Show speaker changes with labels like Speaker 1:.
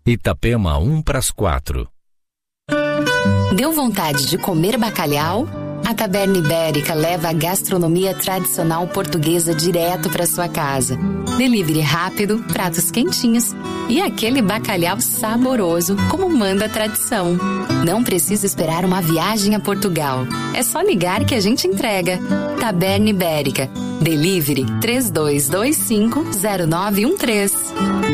Speaker 1: Itapema 1/4.
Speaker 2: Deu vontade de comer bacalhau? A Taberna Ibérica leva a gastronomia tradicional portuguesa direto para sua casa. Delivery rápido, pratos quentinhos e aquele bacalhau saboroso, como manda a tradição. Não precisa esperar uma viagem a Portugal. É só ligar que a gente entrega. Taberna Ibérica. Delivery 32250913.